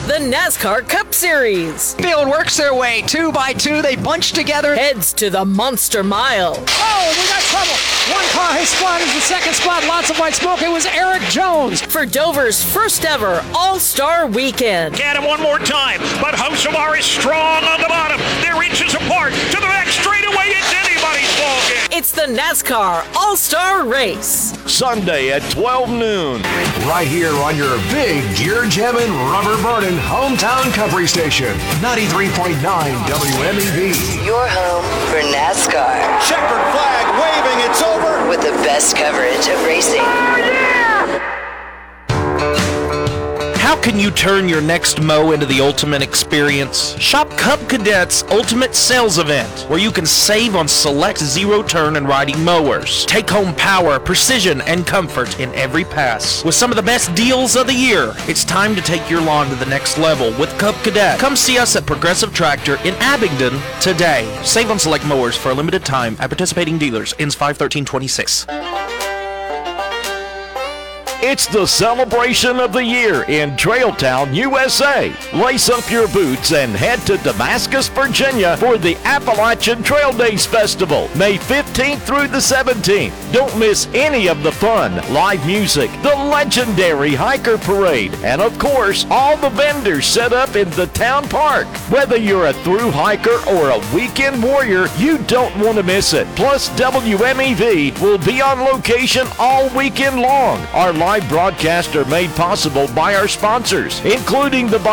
the NASCAR Cup Series. Field works their way 2 by 2. They bunch together. Heads to the Monster Mile. Oh, we got trouble. One car, his spot is the second spot. Lots of white smoke. It was Eric Jones. For Dover's first ever All-Star Weekend. Get him one more time, but Hocevar is strong on the bottom. They're inches apart to the back straightaway. It's anybody's ballgame. It's the NASCAR All-Star Race. Sunday at 12 noon. Right here on your big Gear Jammin' Rubber Burning hometown country station. 93.9 WMEV. Your home for NASCAR. Checkered flag waving, it's over. With the best coverage of racing. How can you turn your next mow into the ultimate experience? Shop Cub Cadet's Ultimate Sales Event, where you can save on select zero-turn and riding mowers. Take home power, precision, and comfort in every pass. With some of the best deals of the year, it's time to take your lawn to the next level with Cub Cadet. Come see us at Progressive Tractor in Abingdon today. Save on select mowers for a limited time at participating dealers. Ends 5/13/26. It's the celebration of the year in Trailtown, USA. Lace up your boots and head to Damascus, Virginia for the Appalachian Trail Days Festival, May 15th through the 17th. Don't miss any of the fun, live music, the legendary hiker parade, and of course, all the vendors set up in the town park. Whether you're a thru hiker or a weekend warrior, you don't want to miss it. Plus, WMEV will be on location all weekend long. Our live broadcasts are made possible by our sponsors, including the